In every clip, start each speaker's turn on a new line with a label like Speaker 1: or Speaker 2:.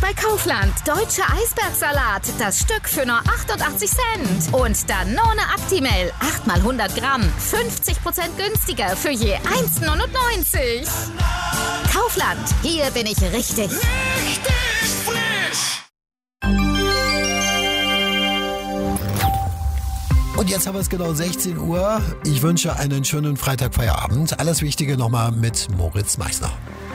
Speaker 1: bei Kaufland. Deutscher Eisbergsalat, das Stück für nur 88 Cent. Und Danone Actimel, 8 mal 100 Gramm, 50% günstiger für je 1,99. Kaufland, hier bin ich richtig.
Speaker 2: Richtig frisch!
Speaker 3: Und jetzt haben wir es genau 16 Uhr. Ich wünsche einen schönen Freitagfeierabend. Alles Wichtige nochmal mit Moritz Meissner.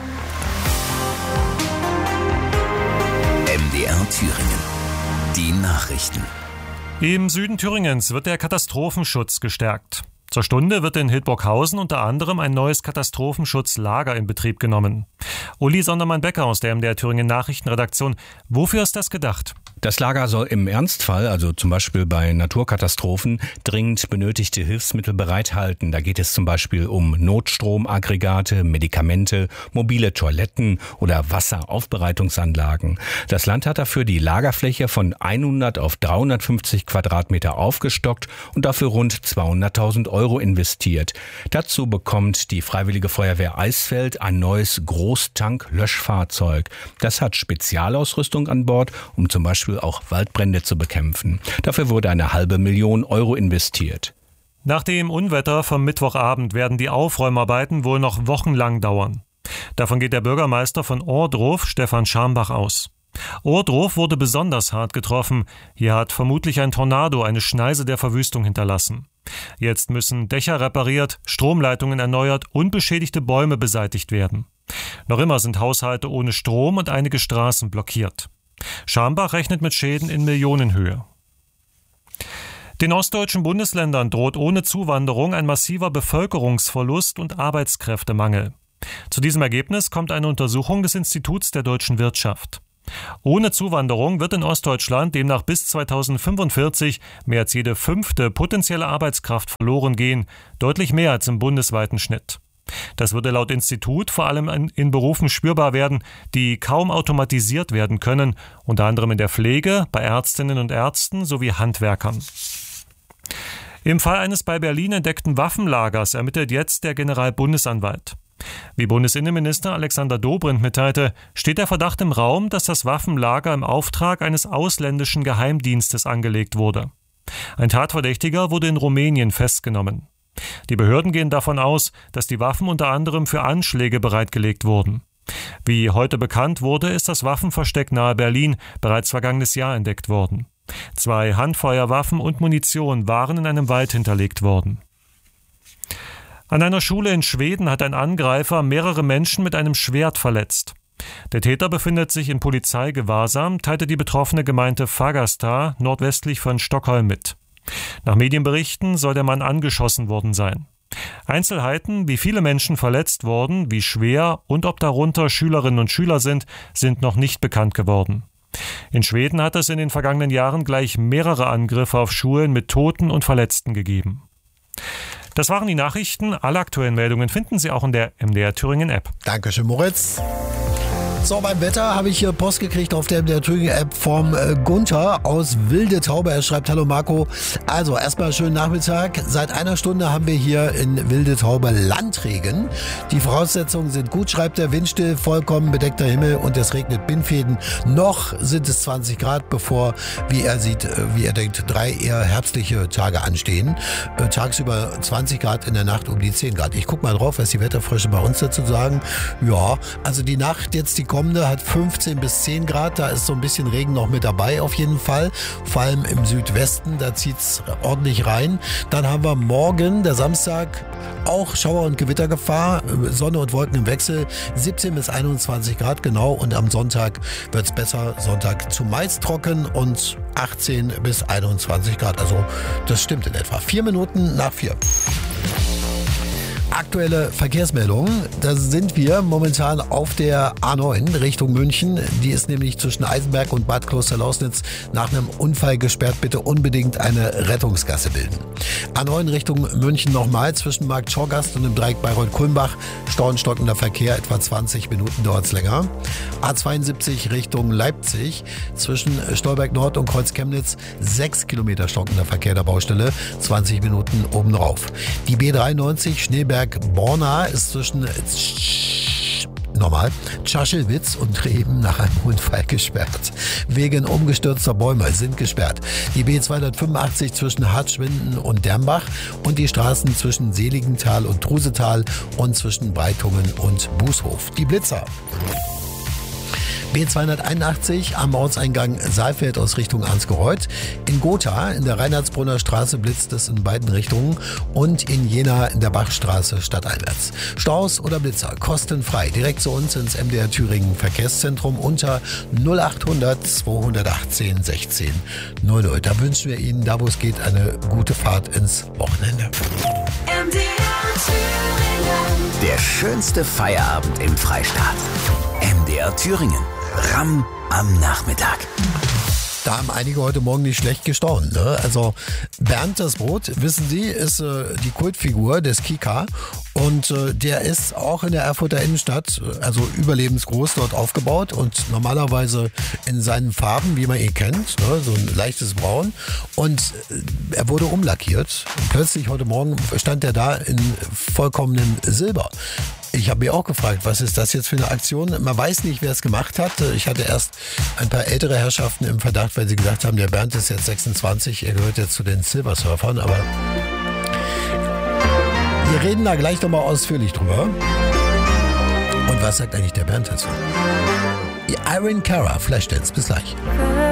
Speaker 4: MDR Thüringen. Die Nachrichten.
Speaker 5: Im Süden Thüringens wird der Katastrophenschutz gestärkt. Zur Stunde wird in Hildburghausen unter anderem ein neues Katastrophenschutzlager in Betrieb genommen. Uli Sondermann-Becker aus der MDR Thüringen Nachrichtenredaktion. Wofür ist das gedacht?
Speaker 6: Das Lager soll im Ernstfall, also zum Beispiel bei Naturkatastrophen, dringend benötigte Hilfsmittel bereithalten. Da geht es zum Beispiel um Notstromaggregate, Medikamente, mobile Toiletten oder Wasseraufbereitungsanlagen. Das Land hat dafür die Lagerfläche von 100 auf 350 Quadratmeter aufgestockt und dafür rund 200.000 Euro investiert. Dazu bekommt die Freiwillige Feuerwehr Eisfeld ein neues Großtank-Löschfahrzeug. Das hat Spezialausrüstung an Bord, um zum Beispiel auch Waldbrände zu bekämpfen. Dafür wurde 500.000 Euro investiert.
Speaker 5: Nach dem Unwetter vom Mittwochabend werden die Aufräumarbeiten wohl noch wochenlang dauern. Davon geht der Bürgermeister von Ohrdruf, Stefan Schambach, aus. Ohrdruf wurde besonders hart getroffen. Hier hat vermutlich ein Tornado eine Schneise der Verwüstung hinterlassen. Jetzt müssen Dächer repariert, Stromleitungen erneuert und beschädigte Bäume beseitigt werden. Noch immer sind Haushalte ohne Strom und einige Straßen blockiert. Schambach rechnet mit Schäden in Millionenhöhe. Den ostdeutschen Bundesländern droht ohne Zuwanderung ein massiver Bevölkerungsverlust und Arbeitskräftemangel. Zu diesem Ergebnis kommt eine Untersuchung des Instituts der deutschen Wirtschaft. Ohne Zuwanderung wird in Ostdeutschland demnach bis 2045 mehr als jede 5. potenzielle Arbeitskraft verloren gehen, deutlich mehr als im bundesweiten Schnitt. Das würde laut Institut vor allem in Berufen spürbar werden, die kaum automatisiert werden können, unter anderem in der Pflege, bei Ärztinnen und Ärzten sowie Handwerkern. Im Fall eines bei Berlin entdeckten Waffenlagers ermittelt jetzt der Generalbundesanwalt. Wie Bundesinnenminister Alexander Dobrindt mitteilte, steht der Verdacht im Raum, dass das Waffenlager im Auftrag eines ausländischen Geheimdienstes angelegt wurde. Ein Tatverdächtiger wurde in Rumänien festgenommen. Die Behörden gehen davon aus, dass die Waffen unter anderem für Anschläge bereitgelegt wurden. Wie heute bekannt wurde, ist das Waffenversteck nahe Berlin bereits vergangenes Jahr entdeckt worden. 2 Handfeuerwaffen und Munition waren in einem Wald hinterlegt worden. An einer Schule in Schweden hat ein Angreifer mehrere Menschen mit einem Schwert verletzt. Der Täter befindet sich in Polizeigewahrsam, teilte die betroffene Gemeinde Fagersta nordwestlich von Stockholm mit. Nach Medienberichten soll der Mann angeschossen worden sein. Einzelheiten, wie viele Menschen verletzt wurden, wie schwer und ob darunter Schülerinnen und Schüler sind noch nicht bekannt geworden. In Schweden hat es in den vergangenen Jahren gleich mehrere Angriffe auf Schulen mit Toten und Verletzten gegeben. Das waren die Nachrichten. Alle aktuellen Meldungen finden Sie auch in der MDR Thüringen App.
Speaker 3: Dankeschön, Moritz. So, beim Wetter habe ich hier Post gekriegt auf der MDR Thüringen App vom Gunther aus Wilde Taube. Er schreibt: Hallo Marco. Also erstmal schönen Nachmittag. Seit einer Stunde haben wir hier in Wilde Taube Landregen. Die Voraussetzungen sind gut, schreibt er. Windstill, vollkommen bedeckter Himmel und es regnet Bindfäden. Noch sind es 20 Grad, bevor, wie er denkt, 3 eher herbstliche Tage anstehen. Tagsüber 20 Grad, in der Nacht um die 10 Grad. Ich guck mal drauf, was die Wetterfrösche bei uns dazu sagen. Ja, also die Nacht jetzt, die kommende, hat 15 bis 10 Grad. Da ist so ein bisschen Regen noch mit dabei auf jeden Fall. Vor allem im Südwesten, da zieht's ordentlich rein. Dann haben wir morgen, der Samstag, auch Schauer- und Gewittergefahr. Sonne und Wolken im Wechsel. 17 bis 21 Grad genau. Und am Sonntag wird's besser. Sonntag zumeist trocken und 18 bis 21 Grad. Also das stimmt in etwa. 4 Minuten nach 4. Aktuelle Verkehrsmeldungen, da sind wir momentan auf der A9 Richtung München. Die ist nämlich zwischen Eisenberg und Bad Klosterlausnitz nach einem Unfall gesperrt. Bitte unbedingt eine Rettungsgasse bilden. A9 Richtung München nochmal zwischen Markt Schorgast und dem Dreieck Bayreuth-Kulmbach. Stockender Verkehr, etwa 20 Minuten dauert's länger. A72 Richtung Leipzig zwischen Stolberg Nord und Kreuz Chemnitz 6 Kilometer stockender Verkehr der Baustelle, 20 Minuten obendrauf. Die B93 Schneeberg-Borna ist zwischen normal. Tschaschewitz und Reben nach einem Unfall gesperrt. Wegen umgestürzter Bäume sind gesperrt. Die B285 zwischen Hartschwinden und Dermbach und die Straßen zwischen Seligenthal und Trusetal und zwischen Breitungen und Bußhof. Die Blitzer. B281 am Ortseingang Saalfeld aus Richtung Ansgereuth. In Gotha in der Reinhardsbrunner Straße blitzt es in beiden Richtungen und in Jena in der Bachstraße stadteinwärts. Staus oder Blitzer kostenfrei direkt zu uns ins MDR Thüringen Verkehrszentrum unter 0800 218 16 00. Da wünschen wir Ihnen, da wo es geht, eine gute Fahrt ins Wochenende.
Speaker 2: MDR Thüringen.
Speaker 4: Der schönste Feierabend im Freistaat. MDR Thüringen. Ramm am Nachmittag.
Speaker 3: Da haben einige heute Morgen nicht schlecht gestaunt. Ne? Also Bernd das Brot, wissen Sie, ist die Kultfigur des Kika und der ist auch in der Erfurter Innenstadt, also überlebensgroß dort aufgebaut und normalerweise in seinen Farben, wie man ihn kennt, ne? So ein leichtes Braun und er wurde umlackiert. Und plötzlich heute Morgen stand er da in vollkommenem Silber. Ich habe mich auch gefragt, was ist das jetzt für eine Aktion? Man weiß nicht, wer es gemacht hat. Ich hatte erst ein paar ältere Herrschaften im Verdacht, weil sie gesagt haben, der Bernd ist jetzt 26, er gehört jetzt zu den Silver-Surfern. Aber wir reden da gleich nochmal ausführlich drüber. Und was sagt eigentlich der Bernd dazu? Irene Cara, Flashdance, bis gleich.